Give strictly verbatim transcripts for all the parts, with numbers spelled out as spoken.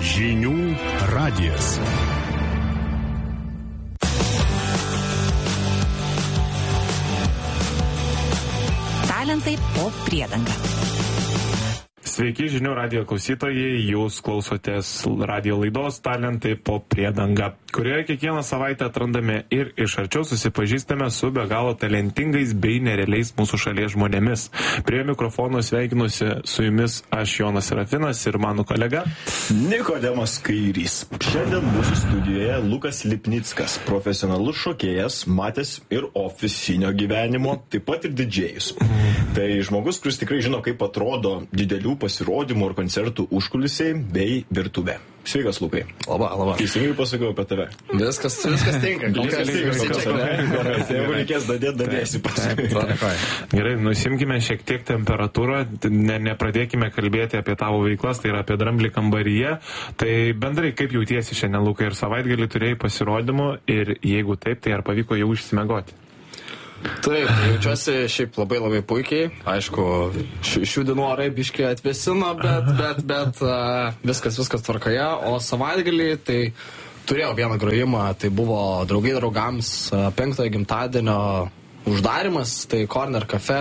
Žinių radijas. Talentai po priedanga. Sveiki, Žinių radijo klausytojai, jūs klausotės radijo laidos Talentai po priedanga, kurioje kiekvieną savaitę atrandame ir iš arčiau susipažįstame su be galo talentingais bei nerealiais mūsų šalies žmonėmis. Prie mikrofono sveikinusi su jumis aš, Jonas Serafinas, ir mano kolega Nikodemas Kairys. Šiandien mūsų studijoje Lukas Lipnickas, profesionalus šokėjas, matęs ir ofisinio gyvenimo, taip pat ir didžėjus. Tai žmogus, kuris tikrai žino, kaip atrodo didelių pasirodymų ir koncertų užkulisiai bei virtuvė. Sveikas, Lukai. Labą, labą. Teisingai pasakiau apie tave. Viskas, viskas tinka. Viskas tinka. Jeigu reikės dadėti, dadėsi paskui. Gerai, nusimkime šiek tiek temperatūrą, ne, nepradėkime kalbėti apie tavo veiklas, tai yra apie dramblį kambaryje. Tai bendrai, kaip jautiesi šiandien, Lukai, ir savaitgalį turėjai pasirodymų, ir jeigu taip, tai ar pavyko jau išsimegoti? Taip, jaučiuosi šiaip labai labai puikiai. Aišku, šių dienų orai biškai atvėsino, bet, bet, bet uh, viskas, viskas tvarkoje. O savaitgalį tai turėjau vieną grojimą, tai buvo draugai draugams uh, penktojo gimtadienio uždarimas, tai Corner Cafe.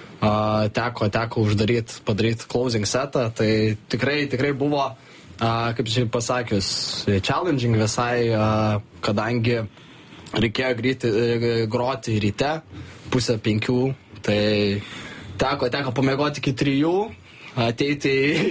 Uh, teko, teko uždaryti, padaryti closing setą, tai tikrai, tikrai buvo, uh, kaip čia pasakius, challenging visai, uh, kadangi reikėjo gryti, groti ryte, pusę penkių, tai teko, teko pamiegoti iki trijų, ateiti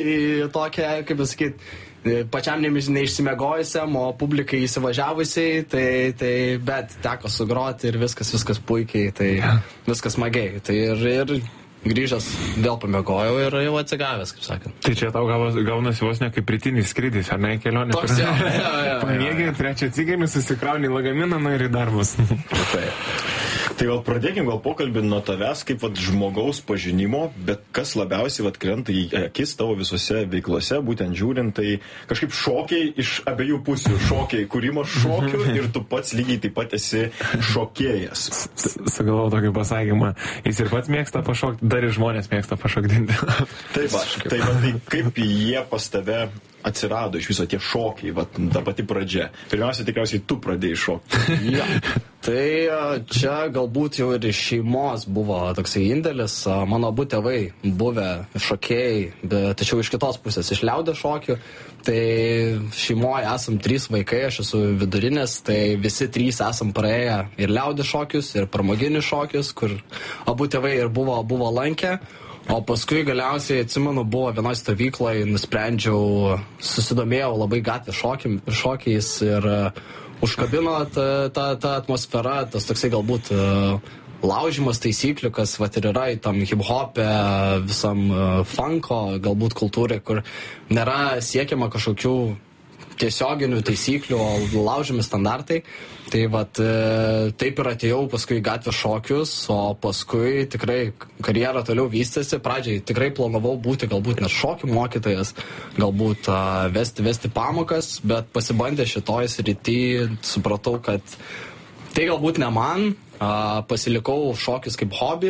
į tokią, kaip pasakyti, pačiam neišsimiegojusiam, o publikai įsivažiavusiai, tai, tai, bet teko sugroti ir viskas, viskas puikiai, tai viskas smagiai. Tai ir, ir grįžęs vėl pamiegojau ir jau atsigavęs, kaip sakant. Tai čia tau gaunasi vos ne kaip rytinis skrydis, ar ne, kelionė? Toks jau, jo, jo. Pamėgiai, trečią atsigami, susikrauni lagaminą, na ir į darbus. Tai. Tai gal pradėkim gal pokalbį nuo tavęs kaip vat, žmogaus pažinimo, bet kas labiausiai vat, krenta į akis tavo visose veiklose, būtent žiūrint, tai kažkaip šokiai iš abiejų pusių, šokiai, kūrimo šokių ir tu pats lygiai taip pat esi šokėjas. Sugalvojau tokį pasakymą, jis ir pats mėgsta pašokti, dar ir žmonės mėgsta pašokdinti. Taip, tai, tai kaip jie pas tave atsirado iš viso tie šokiai, vat, ta pati pradžia. Pirmiausia, tikriausiai tu pradėjai šokti. Ja. Tai čia galbūt jau ir iš šeimos buvo toksai indėlis. Mano abu tėvai buvę šokėjai, bet tačiau iš kitos pusės, iš liaudies šokių. Tai šeimoje esam trys vaikai, aš esu vidurinis, tai visi trys esam praėję ir liaudies šokius, ir pramoginius šokius, kur abu tėvai ir buvo, buvo lankę. O paskui galiausiai, atsimenu, buvo vienoje stovykloje, nusprendžiau, susidomėjau labai gatvės šokiam, šokiais ir uh, užkabino ta, ta, ta atmosfera, tas toksai galbūt uh, laužimas taisyklių, kas vat ir yra tam hip-hopė, visam uh, funko galbūt kultūrai, kur nėra siekiama kažkokių tiesioginių taisyklių, o laužimi standartai. Tai vat, taip ir atėjau paskui gatvės šokius, o paskui tikrai karjera toliau vystėsi. Pradžiai tikrai planavau būti galbūt net šokių mokytojas, galbūt uh, vesti, vesti pamokas, bet pasibandė šitoj srity, supratau, kad tai galbūt ne man, uh, pasilikau šokius kaip hobį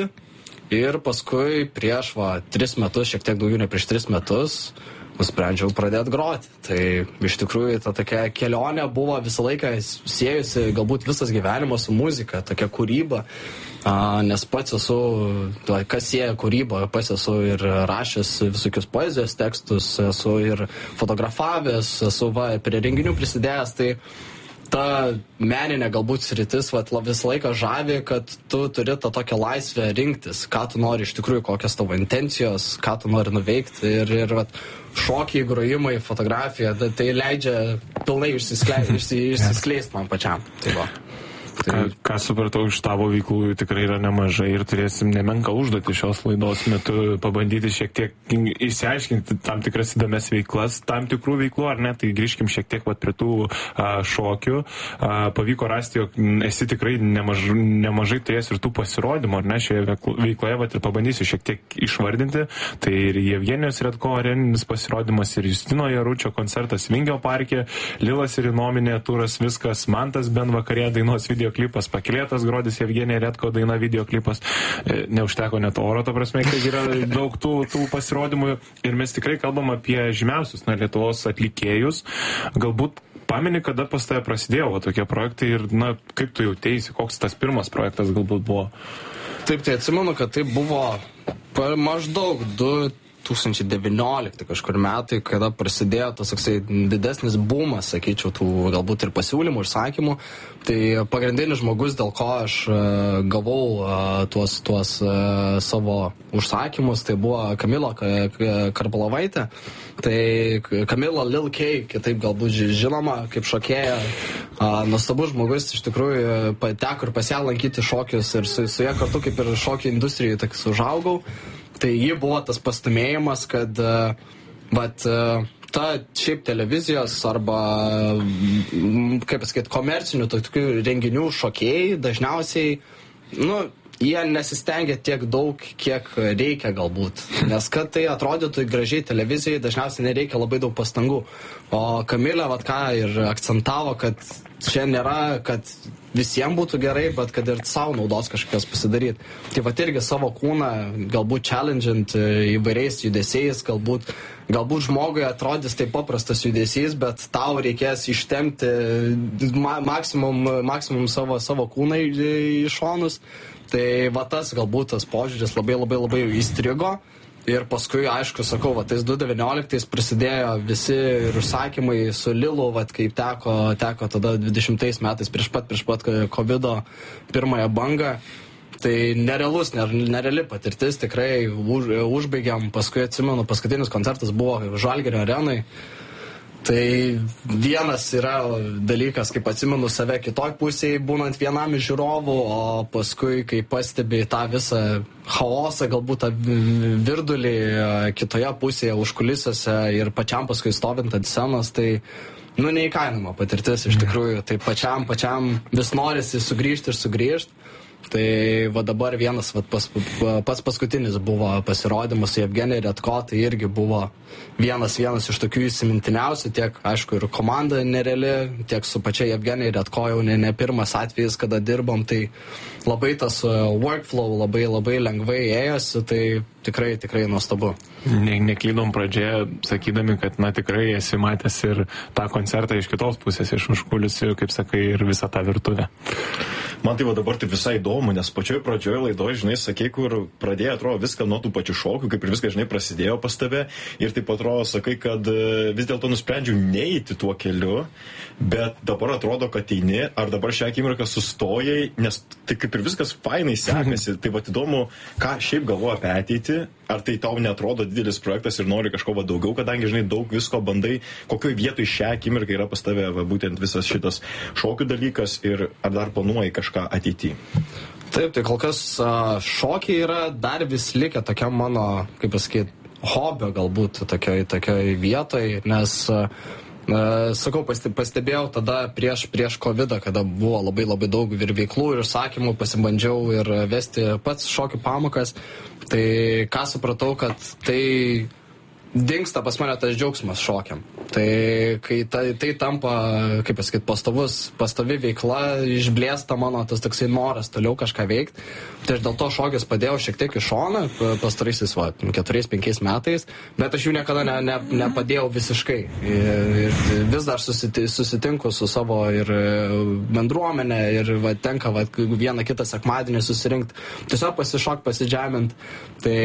ir paskui prieš va, tris metus, šiek tiek daugiau ne prieš tris metus, nusprendžiau pradėti groti. Tai iš tikrųjų ta tokia kelionė buvo visą laiką siejusi galbūt visas gyvenimas su muzika, tokia kūryba, a, nes pats esu, kas sieja kūrybą, pats esu ir rašęs visokius poezijos tekstus, esu ir fotografavęs, esu va, prie renginių prisidėjęs, tai ta meninė galbūt sritis vat, visą laiką žavi, kad tu turi tą tokią laisvę rinktis, ką tu nori iš tikrųjų, kokios tavo intencijos, ką tu nori nuveikti ir, ir vat, šokiai, grojimai, fotografija, tai, tai leidžia pilnai išsiskleisti, išsiskleisti man pačiam. Tai va. Ką, ką supratau, iš tavo veiklų tikrai yra nemažai ir turėsim nemenką užduotį šios laidos metu pabandyti šiek tiek išsiaiškinti tam tikras įdomias veiklas, tam tikrų veiklų, ar ne, tai grįžkim šiek tiek vat, prie tų a, šokių. A, pavyko rasti, jog esi tikrai nemaž, nemažai turės ir tų pasirodymų, ar ne, šioje veikloje, vat, ir pabandysiu šiek tiek išvardinti. Tai ir Jevgenijos Redko areninis pasirodymas, ir Justino Jaručio koncertas Vingio parke, Lilas ir Inominė turas, viskas, Mantas Ben vakarė dainos video videoklipas, pakilėtas Grodis Jevgenija Redko daina videoklipas, neužteko net oro, ta prasme, kad yra daug tų, tų pasirodymų ir mes tikrai kalbam apie žymiausius, na, Lietuvos atlikėjus. Galbūt pameni, kada pas tave prasidėjo va, tokie projektai ir, na, kaip tu jauteisi, koks tas pirmas projektas galbūt buvo? Taip, tai atsimenu, kad tai buvo maždaug du tūkstančiai devyniolikti kažkur metai, kada prasidėjo tas toksai didesnis bumas, sakyčiau, tų galbūt ir pasiūlymų, užsakymų. Tai pagrindinis žmogus, dėl ko aš uh, gavau uh, tuos, tuos uh, savo užsakymus, tai buvo Kamila Karpalovaitė. Tai Kamila Lil K, kitaip galbūt žinoma, kaip šokėja, uh, nuostabus žmogus, iš tikrųjų pateko ir pas ją lankyti šokius ir su, su ją kartu kaip ir šokio industrijai toks užaugau. Tai jį buvo tas pastumėjimas, kad uh, vat, uh, ta šiaip televizijos arba, kaip pasakyti, komercinių tokių renginių šokėjai dažniausiai, nu, jie nesistengia tiek daug, kiek reikia galbūt. Nes kad tai atrodytų gražiai televizijai, dažniausiai nereikia labai daug pastangų. O Kamilė, vat ką ir akcentavo, kad čia nėra, kad visiems būtų gerai, bet kad ir savo naudos kažkokios pasidaryti. Tai vat irgi savo kūną, galbūt challenge'int įvairiais judesiais, galbūt, galbūt žmogui atrodys tai paprastas judesys, bet tau reikės ištempti ma maksimum, maksimum savo, savo kūną į, į šonus. Tai va tas galbūt tas požiūris labai labai labai įstrigo. Ir paskui, aišku, sakau, va, tais du devynioliktais prasidėjo visi ir užsakymai su Lilu, va, kaip teko, teko tada dvidešimtais metais prieš pat, prieš pat kovido pirmąją bangą. Tai nerealus, nereali patirtis, tikrai už, užbaigiam, paskui atsimenu, paskutinis koncertas buvo Žalgirio arenai. Tai vienas yra dalykas, kaip atsimenu save kitoj pusėje, būnant vienam iš žiūrovų, o paskui, kai pastebi tą visą chaosą, galbūt tą virdulį kitoje pusėje, užkulisiuose ir pačiam paskui stovint ant scenos, tai, nu, neįkainoma patirtis iš tikrųjų. Tai pačiam, pačiam vis norisi sugrįžti ir sugrįžti. Tai va dabar vienas va, pas, pas paskutinis buvo pasirodymas su Jevgenija Redko, tai irgi buvo vienas vienas iš tokių įsimintiniausių, tiek, aišku, ir komanda nereali, tiek su pačia Jevgenija Redko jau ne, ne pirmas atvejis, kada dirbom, tai labai tas workflow labai labai lengvai ėjosi, tai tikrai, tikrai nuostabu. Ne, neklydom pradžioje, sakydami, kad, na, tikrai esi matęs ir tą koncertą iš kitos pusės, iš užkulisių, kaip sakai, ir visą tą virtuvę. Man tai va dabar taip visai įdomu, nes pačioj pradžioje laidoje, žinai, sakei, kur pradėjo, atrodo, viską nuo tų pačių šokių, kaip ir viską, žinai, prasidėjo pas tave ir taip atrodo, sakai, kad vis dėlto nusprendžiau neiti tuo keliu, bet dabar atrodo, kad eini, ar dabar šią akimirką sustojai, nes tai kaip ir viskas fainai sekasi, tai va įdomu, ką šiaip galvoja apie ateitį, ar tai tau netrodo didelis projektas ir nori kažko va daugiau, kadangi, žinai, daug visko bandai, kokioj vietoj šią akimirką yra pas tave va, būtent visas šitas šokių dalykas ir ar dar planuoji kažką ateityje? Taip, tai kol kas šokiai yra dar vis likę tokiam mano, kaip pasakyti, hobio galbūt tokioj, tokioj vietoj, nes, sakau, pastebėjau tada prieš, prieš kovidą, kada buvo labai labai daug ir veiklų ir užsakymų, pasibandžiau ir vesti pats šokių pamokas, tai ką supratau, kad tai dingsta pas mane tas džiaugsmas šokiam. Tai kai tai, tai tampa, kaip pasakyti, pastovus, pastovi veikla, išblėsta mano tas toksai noras toliau kažką veikti. Tai aš dėl to šokius padėjau šiek tiek į šoną, pastaraisiais, va, keturiais, penkiais metais, bet aš jų niekada ne, ne, nepadėjau visiškai. Ir, ir vis dar susiti, susitinku su savo ir bendruomenė ir va, tenka va, vieną kitą sekmadienį susirinkti, tiesiog pasišok, pasidžemint. Tai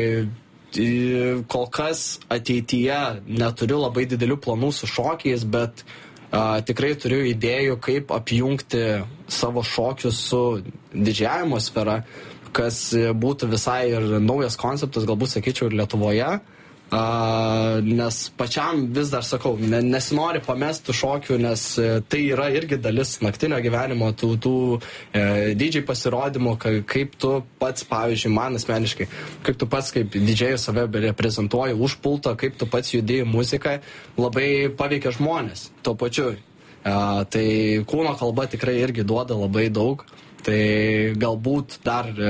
kol kas ateityje neturiu labai didelių planų su šokiais, bet a, tikrai turiu idėjų, kaip apjungti savo šokius su didžiavimo sfera, kas būtų visai ir naujas konceptas, galbūt sakyčiau, ir Lietuvoje. Uh, nes pačiam vis dar sakau, ne, nesinori pamesti šokių, nes e, tai yra irgi dalis naktinio gyvenimo, tų, tų e, didžiai pasirodymų, ka, kaip tu pats, pavyzdžiui, man asmeniškai, kaip tu pats kaip didžiai save reprezentuoji už pulto, kaip tu pats judėjai muziką, labai paveikia žmonės tuo pačiu. Uh, tai kūno kalba tikrai irgi duoda labai daug. Tai galbūt dar e,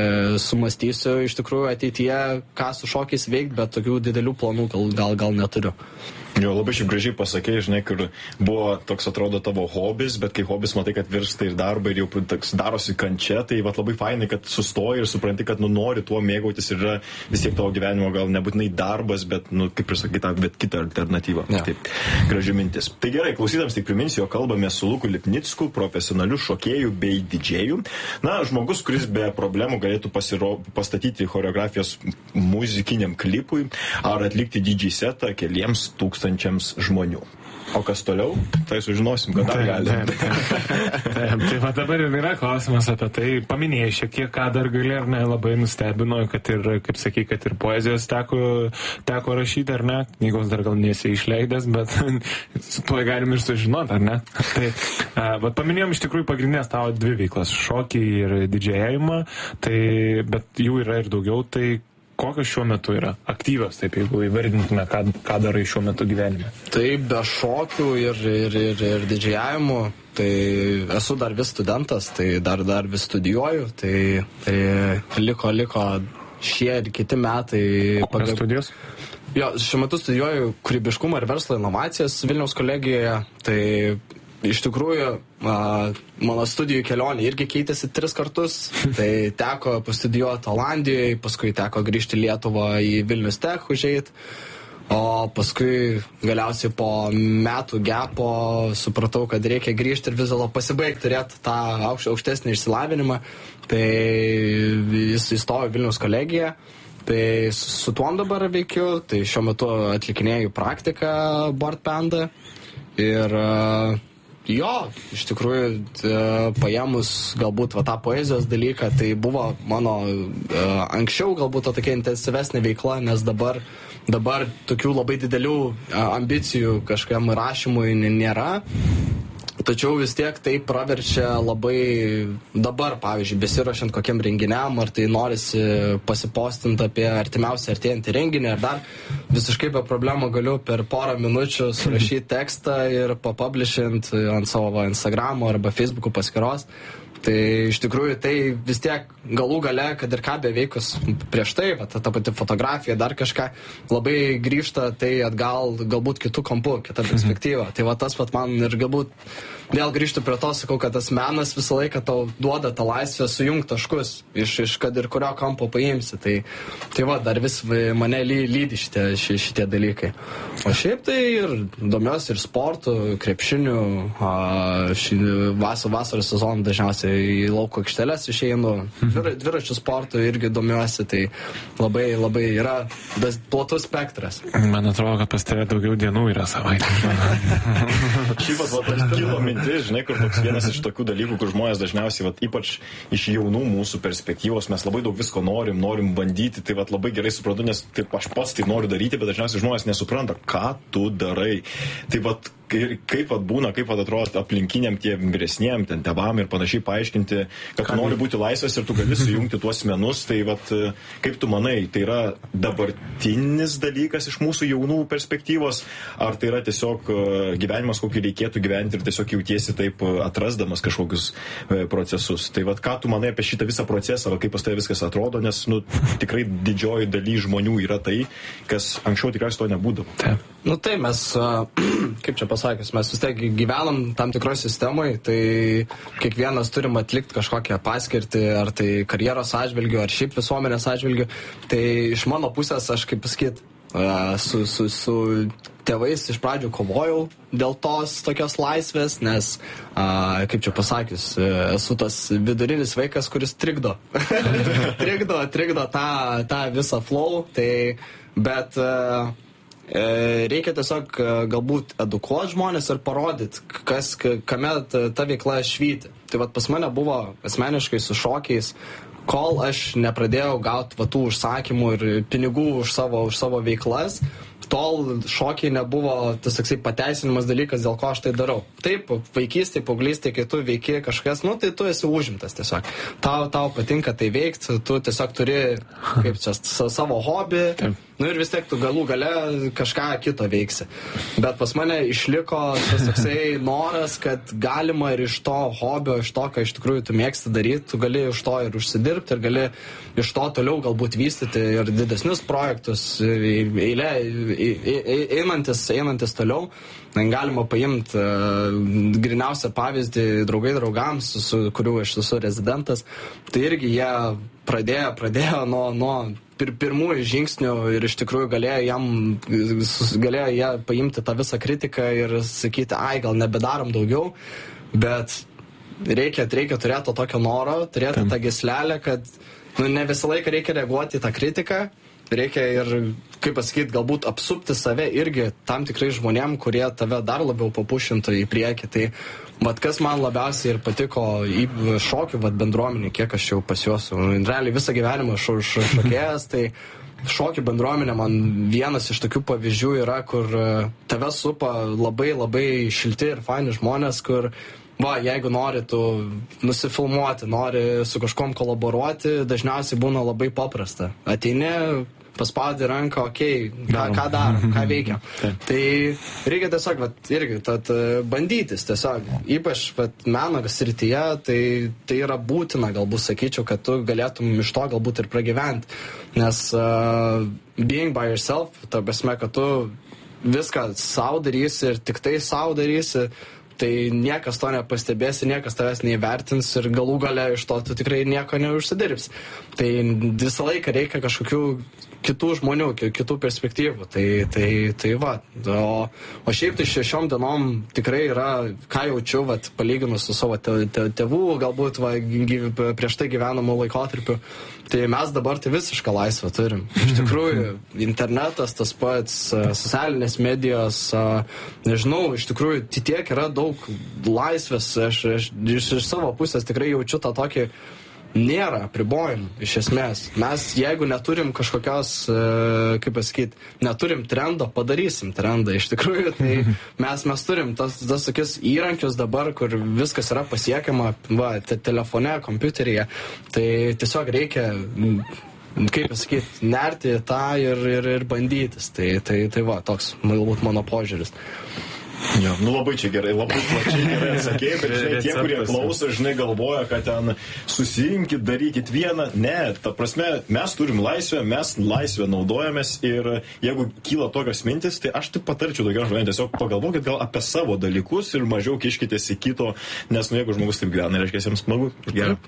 sumastysiu iš tikrųjų ateityje, ką su šokiais veikti, bet tokių didelių planų gal, gal, gal neturiu. Jo, labai šiaip gražiai pasakė, žinai, kur buvo toks atrodo tavo hobis, bet kai hobis matai, kad virsta ir darbą ir jau toks darosi kančia, tai vat, labai fainai, kad sustoji ir supranti, kad nu nori tuo mėgautis ir yra vis tiek tavo gyvenimo gal nebūtinai darbas, bet, nu, kaip ir sakyta, bet kita alternatyva. Ja. Taip, graži mintis. Tai gerai, klausytams tik priminsiu, jo kalbame su Luku Lipnicku, profesionaliu šokėju bei didžėju. Na, žmogus, kuris be problemų galėtų pasiro, pastatyti choreografijos muzikiniam klipui ar atlikti D J setą keliems tūkstančiams žmonių. O kas toliau, tai sužinosim, kad dar gali. Taip, taip, taip. Tai va dabar ir yra klausimas apie tai. Paminėjai šiek tiek, ką dar gali, ar ne, labai nustebino, kad ir, kaip sakai, kad ir poezijos teko, teko rašyti, ar ne. Knygos dar gal nesi išleidęs, bet tuo galim ir sužinoti, ar ne. Tai, bet paminėjom iš tikrųjų pagrindinės tavo dvi veiklas - šokį ir didžėjimą, tai, bet jų yra ir daugiau, tai kokios šiuo metu yra aktyvios, taip jeigu įvardintume, ką, ką darai šiuo metu gyvenime? Tai be šokių ir, ir, ir, ir didžėjimų, tai esu dar vis studentas, tai dar, dar vis studijuoju, tai, tai liko, liko šie ir kiti metai. Kokios studijos? Jo, šiuo metu studijuoju kūrybiškumą ir verslo inovacijas Vilniaus kolegijoje, tai iš tikrųjų, a, mano studijų kelionė irgi keitėsi tris kartus, tai teko pastudijuoti Olandijoje, paskui teko grįžti į Lietuvą į Vilnius Tech užeit, o paskui galiausiai po metų gepo supratau, kad reikia grįžti ir vis dėlto pasibaigti turėti tą aukš, aukštesnį išsilavinimą, tai jis įstojo Vilniaus kolegiją. Tai su tuom dabar veikiu, tai šiuo metu atlikinėju praktiką Board Panda ir jo, iš tikrųjų paėmus galbūt va, tą poezijos dalyką, tai buvo mano anksčiau galbūt tokia intensyvesnė veikla, nes dabar, dabar tokių labai didelių ambicijų kažkam rašymui nėra. Tačiau vis tiek tai praverčia labai dabar, pavyzdžiui, besirašant kokiam renginiam, ar tai norisi pasipostinti apie artimiausią artėjantį renginį, ar dar visiškai be problemų galiu per porą minučių surašyti tekstą ir papublishint ant savo Instagramo arba Facebook'o paskyros. Tai iš tikrųjų tai vis tiek galų gale, kad ir ką beveikus prieš tai, va, ta, ta pati fotografija, dar kažką, labai grįžta tai atgal galbūt kitų kampų, kitą perspektyvą. Tai va tas pat man ir galbūt vėl grįžtu prie to, sakau, kad tas menas visą laiką tau duoda tą laisvę sujungti taškus, iš, iš kad ir kurio kampo paimsi. Tai, tai va, dar vis mane ly, lydi šitie, šitie dalykai. O šiaip tai ir domiuosi ir sportu, krepšiniu, vas, vasaros sezoną dažniausiai į lauko aikšteles išeinu, dvira, dviračių sportų irgi domiuosi, tai labai, labai yra platus spektras. Man atrodo, kad pas tave daugiau dienų yra savaitė. Šiaip va, toks kilo mintis, žinai, kur toks vienas iš tokių dalykų, kur žmonės dažniausiai, va, ypač iš jaunų mūsų perspektyvos, mes labai daug visko norim, norim bandyti, tai va, labai gerai suprantu, nes taip aš pats tai noriu daryti, bet dažniausiai žmonės nesupranta, ką tu darai. Tai va, kaip vat būna, kaip vat atrodo aplinkiniam tiem vyresniem, ten tėvam ir panašiai paaiškinti, kad tu nori būti laisvas ir tu gali sujungti tuos menus, tai vat, kaip tu manai, tai yra dabartinis dalykas iš mūsų jaunų perspektyvos, ar tai yra tiesiog gyvenimas, kokį reikėtų gyventi ir tiesiog jautiesi taip atrasdamas kažkokius procesus. Tai vat, ką tu manai apie šitą visą procesą, ar kaip pas tai viskas atrodo, nes nu, tikrai didžioji daly žmonių yra tai, kas anksčiau tikriausiai to nebūdavo. Taip. Nu tai mes, kaip čia pasakius, mes vis tiek gyvenam tam tikroje sistemoje, tai kiekvienas turim atlikti kažkokią paskirtį, ar tai karjeros atžvilgiu, ar šiaip visuomenės atžvilgiu. Tai iš mano pusės aš, kaip pasakyt, su, su, su tėvais iš pradžių kovojau dėl tos tokios laisvės, nes, kaip čia pasakius, esu tas vidurinis vaikas, kuris trikdo. trikdo, trikdo tą, tą visą flow, tai, bet reikia tiesiog galbūt edukuoti žmonės ir parodyti, kas, kame ta veikla švyti. Tai vat pas mane buvo asmeniškai su šokiais, kol aš nepradėjau gauti va tų užsakymų ir pinigų už savo, už savo veiklas, tol šokiai nebuvo tas toksai pateisinimas dalykas, dėl ko aš tai darau. Taip, vaikystėje, paauglystėje, kai tu veiki kažkas, nu tai tu esi užimtas tiesiog. Tau, tau patinka tai veikti, tu tiesiog turi kaip čia, savo hobį, nu ir vis tiek tu galų gale kažką kito veiksi. Bet pas mane išliko tas toksai noras, kad galima ir iš to hobio, iš to, ką iš tikrųjų tu mėgsti daryti, tu gali iš to ir užsidirbti ir gali iš to toliau galbūt vystyti ir didesnius projektus, eilę einantis, einantis toliau, galima paimti uh, griniausią pavyzdį draugai draugams, su kuriuo aš esu rezidentas, tai irgi jie pradėjo, pradėjo nuo, nuo pir, pirmųjų žingsnių ir iš tikrųjų galėjo jam, galėjo jie paimti tą visą kritiką ir sakyti, ai, gal nebedarom daugiau, bet reikia, reikia turėti to tokio noro, turėti Tam. tą gyslelę, kad nu, ne visą laiką reikia reaguoti į tą kritiką, reikia ir, kaip pasakyti, galbūt apsupti save irgi tam tikrai žmonėm, kurie tave dar labiau papušintų į priekį. Tai, vat kas man labiausiai ir patiko į šokių vat, bendruomenį, kiek aš jau pas juos. Realiai visą gyvenimą aš šokėjęs, tai šokių bendruomenė man vienas iš tokių pavyzdžių yra, kur tave supa labai labai šilti ir faini žmonės, kur va, jeigu nori tu nusifilmuoti, nori su kažkom kolaboruoti, dažniausiai būna labai paprasta. Ateini, paspaudi ranką, okei, okay, ką, ką darom, ką veikiam. Tai reikia tiesiog, vat, irgi, tad bandytis tiesiog, ypač vat, meno srityje, tai, tai yra būtina, galbūt sakyčiau, kad tu galėtum iš to galbūt ir pragyventi. Nes uh, being by yourself, ta prasme, kad tu viską sau darysi ir tik tai sau darysi, tai niekas to nepastebės, niekas tavęs neįvertins ir galų gale iš to tu tikrai nieko neužsidirbs. Tai visą laiką reikia kažkokių kitų žmonių, kitų perspektyvų. Tai, tai, tai va. O, o šiaip tai šešiom dienom tikrai yra, ką jaučiu, vat, palyginus su savo te, te, tėvų, galbūt va, gyv, prieš tai gyvenamų laikotarpių. Tai mes dabar tai visišką laisvę turim. Iš tikrųjų, internetas, tas pats, socialinės medijos, nežinau, iš tikrųjų, tiek yra daug laisvės. Aš, aš iš, iš savo pusės tikrai jaučiu tą tokį, nėra apribojimų, iš esmės. Mes, jeigu neturim kažkokios, kaip pasakyti, neturim trendo, padarysim trendą. Iš tikrųjų, tai mes, mes turim tas, tas tokius įrankius dabar, kur viskas yra pasiekiama, va, te, telefone, kompiuteryje. Tai tiesiog reikia, kaip pasakyti, nerti tą ir, ir, ir bandytis. Tai, tai, tai va, toks galbūt mano požiūris. Jo, nu labai čia gerai, labai plačiai gerai atsakėjai, bet žinai, tie, kurie klauso, žinai, galvoja, kad ten susirinkit, darykit vieną. Ne, ta prasme, mes turim laisvę, mes laisvę naudojamės ir jeigu kyla tokios mintis, tai aš tik patarčiau daugiau žmonėms, tiesiog pagalvokit gal apie savo dalykus ir mažiau kiškitės į kito, nes nu jeigu žmogus taip gyvena, reiškia, jiems smagu ir gerai.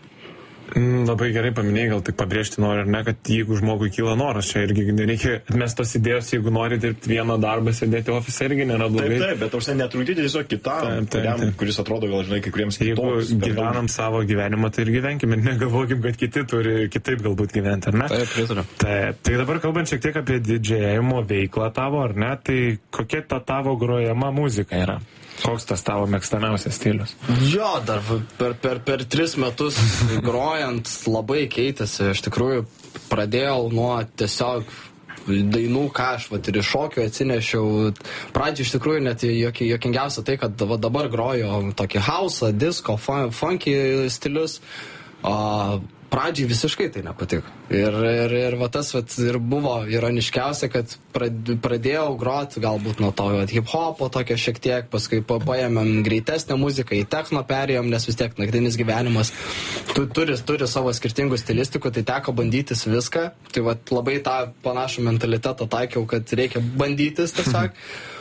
Labai gerai paminėjai, gal tik pabrėžti noriu, ar ne, kad jeigu žmogui kyla noras, čia irgi nereikia atmest tos idėjos, jeigu nori dirbti vieną darbą, sėdėti ofise, irgi nėra blogai. Taip, taip, bet aš netrukdyti tiesiog kitam, kuriam, kuris atrodo gal, žinai, kai kuriems kitoks. Jeigu gyvenam savo gyvenimą, tai ir gyvenkime, negalvokim, kad kiti turi kitaip galbūt gyventi, ar ne? Taip, pritariu. Taip, tai dabar kalbant šiek tiek apie didžėjimo veiklą tavo, ar ne, tai kokia ta tavo grojama muzika yra? Koks tas tavo mėgstamiausias stilius? Jo, dar per, per, per tris metus grojant labai keitėsi. Iš tikrųjų, pradėjau nuo tiesiog dainų, ką aš vat, ir iš šokių atsinešiau. Pradžiai iš tikrųjų net juokingiausia tai, kad va, dabar groju tokį house'ą, disco, fun, funky stilius. O pradžiai visiškai tai nepatiko. Ir, ir, ir va tas vat, ir buvo ironiškiausia, kad pradėjau groti galbūt nuo to hip-hopo tokio šiek tiek, paskui paėmėm greitesnę muziką, į techno perėjom, nes vis tiek naktinis gyvenimas tu, turi, turi savo skirtingų stilistikų, tai teko bandytis viską. Tai vat, labai tą panašų mentalitetą taikiau, kad reikia bandytis tiesiog.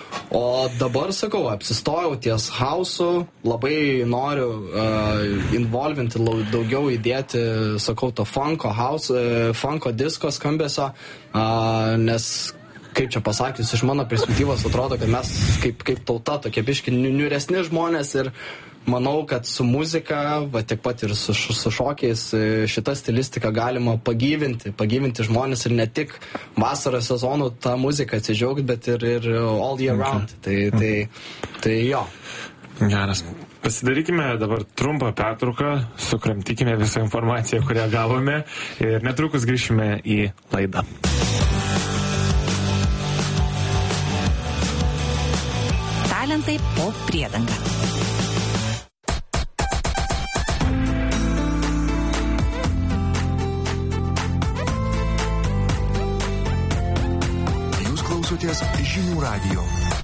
O dabar, sakau, apsistojau ties house'u, labai noriu uh, involvinti, daugiau įdėti, sakau, to funko, house, uh, funko disko skambesio, uh, nes, kaip čia pasakius, iš mano perspektyvos atrodo, kad mes kaip, kaip tauta tokie biški niuresni žmonės ir manau, kad su muzika, va tiek pat ir su, su šokiais, šitą stilistiką galima pagyvinti, pagyvinti žmonės ir ne tik vasaros sezonų tą muziką atsidžiaugti, bet ir, ir all year round. Tai, tai, tai jo. Geras. Pasidarykime dabar trumpą pertrauką, sukramtykime visą informaciją, kurią gavome ir netrukus grįšime į laidą. Talentai po priedanga. Žinių radijo.